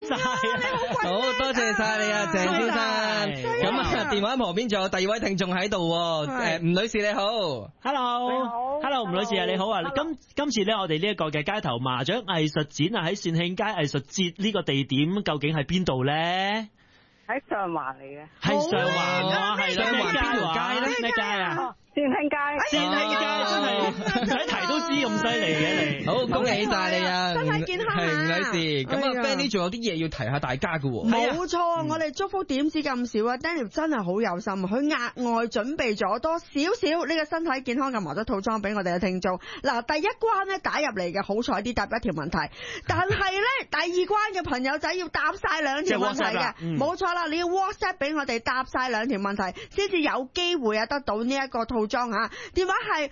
晒， 好多謝晒你啊，鄭先生。咁啊，電話旁邊仲有第二位聽眾喺度，吳女士你好 ，Hello，吳女士啊，你好啊。今次咧，我哋呢一個嘅街頭麻雀藝術展啊，喺善慶街藝術節呢個地點究竟係邊度咧？ 喺上環嚟嘅， 係上環啊，係啦，咩街咧？咩街啊？ 善慶街， 善慶街真係唔使提都知咁犀利嘅你。 好，恭喜晒你啊， 身體健康啊， 係吳女士。咁啊 ，Benny 仲有啲嘢要提下大家嘅喎。 冇錯，我哋祝福點止咁少啊 ，Daniel 真係好有心，佢額外準備咗多少少呢個身體健康嘅麻雀套裝俾我哋嘅聽眾。嗱，第一關咧打入嚟嘅好彩啲答一條問題，但係咧第二關嘅朋友仔要答晒兩條問題嘅，冇錯啦，你要 WhatsApp 俾我哋答晒兩條問題，先至有機會啊得到呢一個套裝吓。電話係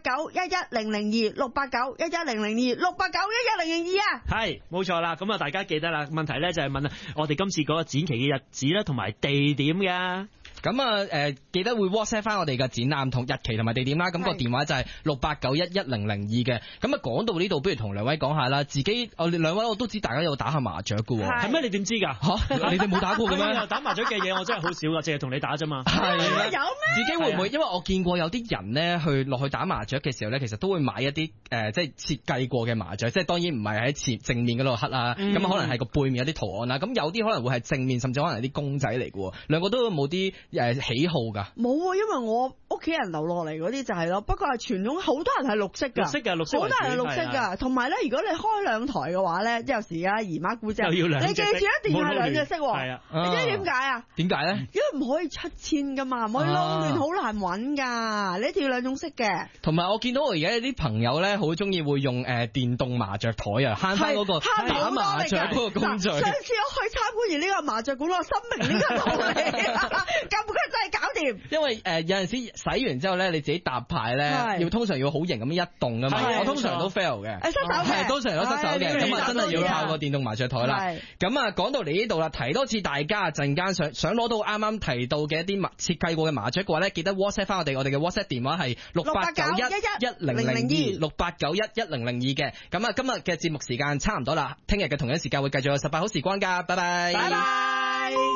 689110002 689110002 689110002啊。 係，冇錯啦。咁啊，大家記得啦。問題咧就係問我哋今次嗰個展期嘅日子啦，同埋地點嘅。 咁啊，記得會 WhatsApp 翻我哋嘅展覽同日期同埋地點啦。咁個電話就係689110002嘅。咁啊，講到呢度，不如同兩位講下啦。自己我哋兩位我都知大家有打下麻雀嘅喎。 係咩？你點知㗎？ 嚇，你哋冇打過嘅咩？ 打麻雀嘅嘢我真係好少㗎，淨係同你打啫嘛。 係有咩？ 自己會唔會？因為我見過有啲人咧落去打麻雀嘅時候咧，其實都會買一啲即係設計過嘅麻雀，即係當然唔係喺正面嗰度刻啊。咁可能係個背面有啲圖案啦。咁有啲可能會係正面，甚至可能係啲公仔嚟嘅喎。兩個都冇啲喜好㗎？ 冇啊，因為我屋企人留落嚟嗰啲就係咯。不過係傳統，好多人係綠色㗎， 綠色好多人係綠色㗎。同埋咧，如果你開兩台嘅話咧，有時啊姨媽姑姐，你記住一定要係兩隻色喎。係啊，你知點解啊？ 點解咧？ 因為唔可以出千㗎嘛，唔可以撈亂，好難揾㗎。你一定要兩種色嘅。 同埋我見到我而家有啲朋友咧，好中意會用電動麻雀台啊，慳翻嗰個打麻雀嗰個工序。上次我去參觀完呢個麻雀館，我心明呢個道理，咁佢真係搞掂。 因為有陣時洗完之後咧，你自己搭牌咧，通常要好型咁一動㗎嘛。我通常都 fail 嘅， 失手嘅， 通常都失手嘅。咁啊，真係要靠個電動麻雀台啦。咁啊，講到嚟呢度啦，提多次大家陣間想攞到啱啱提到嘅一啲設計過嘅麻雀嘅話咧，記得 WhatsApp 翻我哋嘅 WhatsApp 電話係689110002 689110002嘅。咁啊，今日嘅節目時間差唔多啦，聽日嘅同一時間會繼續有18好時光㗎，拜拜。 拜拜。